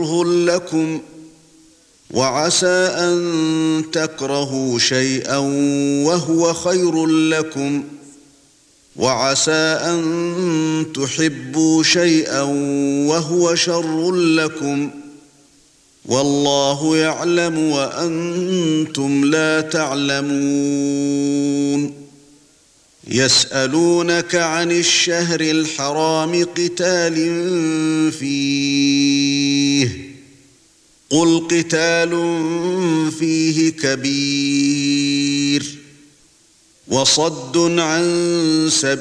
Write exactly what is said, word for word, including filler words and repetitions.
لكم وعسى أن تكرهوا شيئا وهو خير لكم وعسى أن تحبوا شيئا وهو شر لكم والله يعلم وأنتم لا تعلمون يسألونك عن الشهر الحرام قتال فيه قل قتال فيه كبير وصد عن سبيل